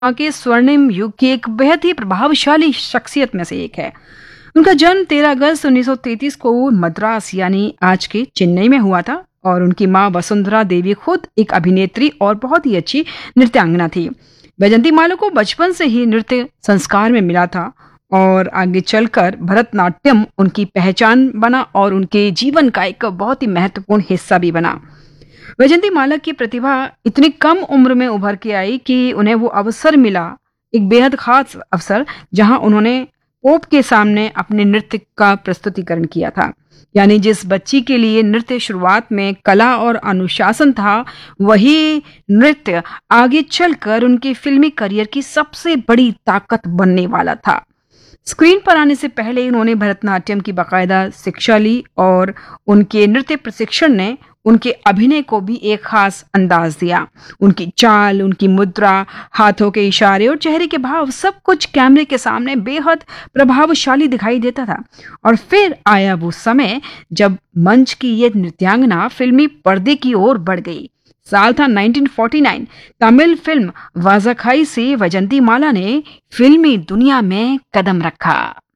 के स्वर्णिम युग की एक बेहद ही प्रभावशाली शख्सियत में से एक है। उनका जन्म 13 अगस्त 1933 को मद्रास यानी आज के चेन्नई में हुआ था और उनकी मां वसुंधरा देवी खुद एक अभिनेत्री और बहुत ही अच्छी नृत्यांगना थी। वैजंती माला को बचपन से ही नृत्य संस्कार में मिला था और आगे चलकर भरतनाट्यम उनकी पहचान बना और उनके जीवन का एक बहुत ही महत्वपूर्ण हिस्सा भी बना। वैजंती माला की प्रतिभा इतनी कम उम्र में उभर के आई कि उन्हें वो अवसर मिला, एक बेहद खास अवसर, जहां उन्होंने पोप के सामने अपने नृत्य का प्रस्तुतिकरण किया था। यानी जिस बच्ची के लिए नृत्य शुरुआत में कला और अनुशासन था, वही नृत्य आगे चलकर उनके फिल्मी करियर की सबसे बड़ी ताकत बनने वाला था। स्क्रीन पर आने से पहले उन्होंने भरतनाट्यम की बाकायदा शिक्षा ली और उनके नृत्य प्रशिक्षण ने उनके अभिनय को भी एक खास अंदाज दिया। उनकी चाल, उनकी मुद्रा, हाथों के इशारे और चेहरे के भाव सब कुछ कैमरे के सामने बेहद प्रभावशाली दिखाई देता था। और फिर आया वो समय जब मंच की ये नृत्यांगना फिल्मी पर्दे की ओर बढ़ गई। साल था 1949। तमिल फिल्म वाजाखाई से वैजंती माला ने फिल्मी दुनिया में कदम रखा।